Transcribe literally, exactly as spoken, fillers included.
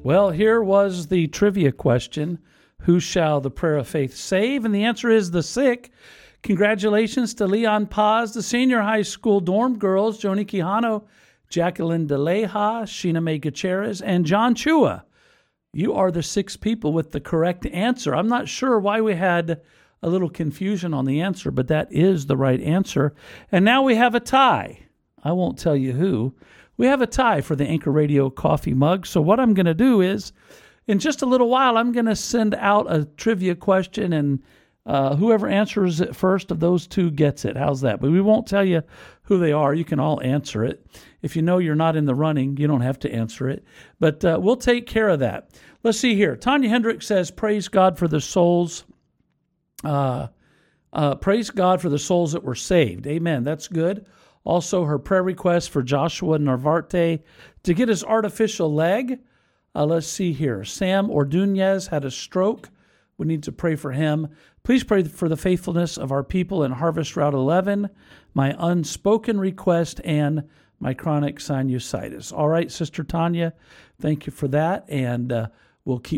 Well, here was the trivia question. Who shall the prayer of faith save? And the answer is the sick. Congratulations to Leon Paz, the senior high school dorm girls, Joni Quijano, Jacqueline DeLeja, Sheena May Gutierrez, and John Chua. You are the six people with the correct answer. I'm not sure why we had a little confusion on the answer, but that is the right answer. And now we have a tie. I won't tell you who. We have a tie for the Anchor Radio coffee mug. So what I'm going to do is, in just a little while, I'm going to send out a trivia question, and uh, whoever answers it first of those two gets it. How's that? But we won't tell you who they are. You can all answer it. If you know you're not in the running, you don't have to answer it. But uh, we'll take care of that. Let's see here. Tanya Hendricks says, praise God for the souls. Uh, uh, praise God for the souls that were saved. Amen. That's good. Also, her prayer request for Joshua Narvarte to get his artificial leg. Uh, let's see here. Sam Ordunez had a stroke. We need to pray for him. Please pray for the faithfulness of our people in Harvest Route eleven, my unspoken request, and my chronic sinusitis. All right, Sister Tanya, thank you for that, and uh, we'll keep